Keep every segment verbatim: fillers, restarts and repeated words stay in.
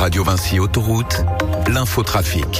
Radio Vinci Autoroute, l'infotrafic.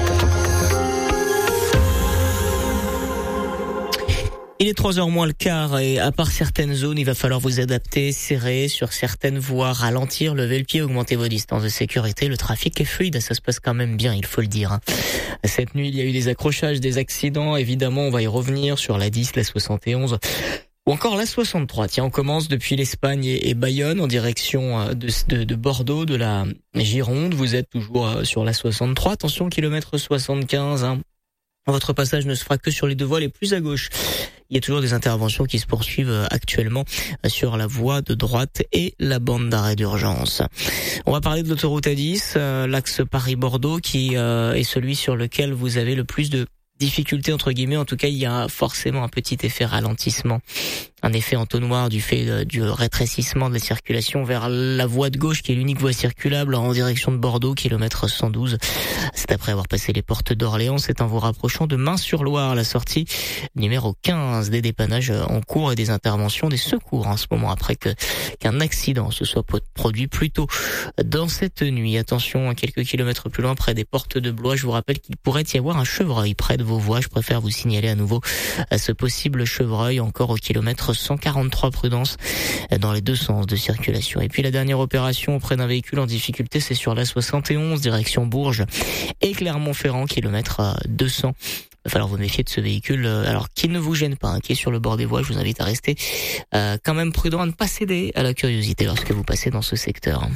Il est trois heures moins le quart et à part certaines zones, il va falloir vous adapter, serrer sur certaines voies, ralentir, lever le pied, augmenter vos distances de sécurité. Le trafic est fluide, ça se passe quand même bien, il faut le dire. Cette nuit, il y a eu des accrochages, des accidents. Évidemment, on va y revenir sur la dix, la soixante et onze ou encore la soixante-trois. Tiens, on commence depuis l'Espagne et, et Bayonne en direction de, de, de Bordeaux, de la Gironde. Vous êtes toujours sur la soixante-trois. Attention, kilomètre soixante-quinze, hein. Votre passage ne se fera que sur les deux voies les plus à gauche. Il y a toujours des interventions qui se poursuivent actuellement sur la voie de droite et la bande d'arrêt d'urgence. On va parler de l'autoroute A dix, euh, l'axe Paris-Bordeaux, qui euh, est celui sur lequel vous avez le plus de difficultés, entre guillemets. En tout cas, il y a forcément un petit effet ralentissement, un effet entonnoir du fait du rétrécissement de la circulation vers la voie de gauche, qui est l'unique voie circulable en direction de Bordeaux, kilomètre cent douze. C'est après avoir passé les portes d'Orléans, c'est en vous rapprochant de Main-sur-Loire, la sortie numéro quinze, des dépannages en cours et des interventions des secours en ce moment, après que qu'un accident se soit produit plus tôt dans cette nuit. Attention, quelques kilomètres plus loin, près des portes de Blois, je vous rappelle qu'il pourrait y avoir un chevreuil près de vos voies. Je préfère vous signaler à nouveau ce possible chevreuil, encore au kilomètre cent quarante-trois, prudence dans les deux sens de circulation. Et puis la dernière opération auprès d'un véhicule en difficulté, c'est sur la soixante et onze, direction Bourges et Clermont-Ferrand, kilomètre deux cents. Il va falloir vous méfier de ce véhicule, alors qu'il ne vous gêne pas, hein, qui est sur le bord des voies. Je vous invite à rester euh, quand même prudent, à ne pas céder à la curiosité lorsque vous passez dans ce secteur.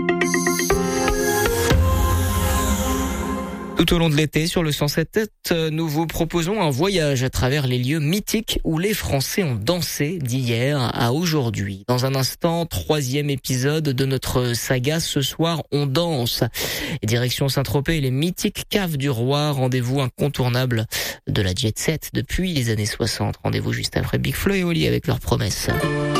Tout au long de l'été, sur le cent sept, nous vous proposons un voyage à travers les lieux mythiques où les Français ont dansé d'hier à aujourd'hui. Dans un instant, troisième épisode de notre saga. Ce soir, on danse. Direction Saint-Tropez et les mythiques caves du Roi. Rendez-vous incontournable de la jet set depuis les années soixante. Rendez-vous juste après Big Flo et Oli avec leurs promesses.